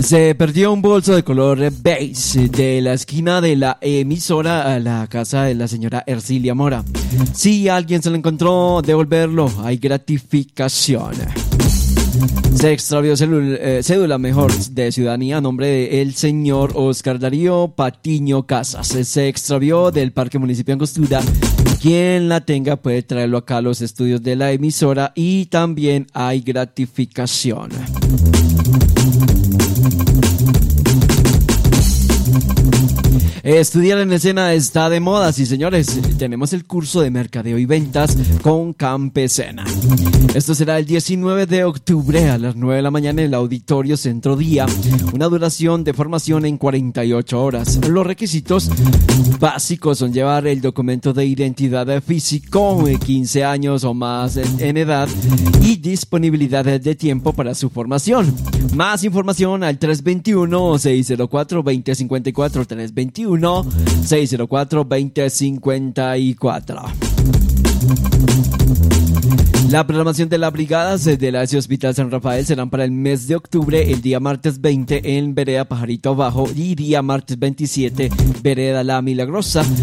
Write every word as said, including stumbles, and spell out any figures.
Se perdió un bolso de color beige de la esquina de la emisora a la casa de la señora Ercilia Mora. Si alguien se lo encontró, devolverlo, hay gratificación. Se extravió célula, eh, cédula mejor de ciudadanía a nombre de el señor Oscar Darío Patiño Casas. Se extravió del Parque Municipio Angostura. Quien la tenga puede traerlo acá a los estudios de la emisora y también hay gratificación. Estudiar en escena está de moda, sí señores. Tenemos el curso de mercadeo y ventas con Campesana. Esto será el diecinueve de octubre a las nueve de la mañana en el Auditorio Centro Día. Una duración de formación en cuarenta y ocho horas. Los requisitos básicos son llevar el documento de identidad físico, quince años o más en edad y disponibilidad de tiempo para su formación. Más información al tres dos uno, seis cero cuatro, dos cero cinco cuatro, tres dos uno, seis cero cuatro, dos cero cinco cuatro. La programación de las brigadas de la Hospital San Rafael serán para el mes de octubre, el día martes veinte en Vereda Pajarito Abajo y día martes veintisiete Vereda La Milagrosa.